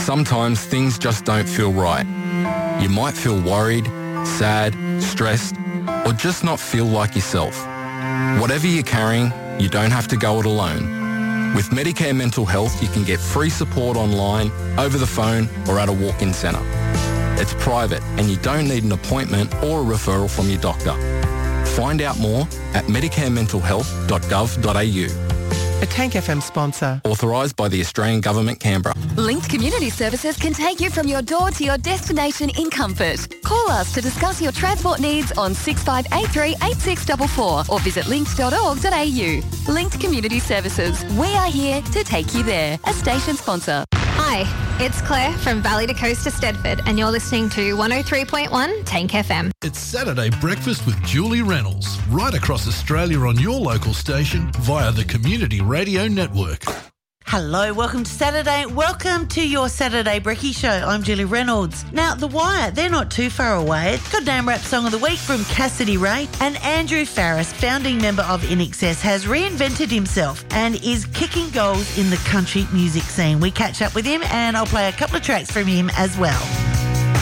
Sometimes things just don't feel right. You might feel worried, sad, stressed, or just not feel like yourself. Whatever you're carrying, you don't have to go it alone. With Medicare Mental Health, you can get free support online, over the phone, or at a walk-in centre. It's private and you don't need an appointment or a referral from your doctor. Find out more at medicarementalhealth.gov.au. A Tank FM sponsor. Authorised by the Australian Government, Canberra. Linked Community Services can take you from your door to your destination in comfort. Call us to discuss your transport needs on 6583 8644 or visit linked.org.au. Linked Community Services. We are here to take you there. A station sponsor. Hi, it's Claire from Valley to Coast to Stedford and you're listening to 103.1 Tank FM. It's Saturday Breakfast with Julie Reynolds, right across Australia on your local station via the Community Radio Network. Hello, welcome to Saturday. Welcome to your Saturday Brekkie Show. I'm Julie Reynolds. Now, The Wire, they're not too far away. Goddamn Rap Song of the Week from Cassidy Ray. And Andrew Farris, founding member of INXS, has reinvented himself and is kicking goals in the country music scene. We catch up with him and I'll play a couple of tracks from him as well.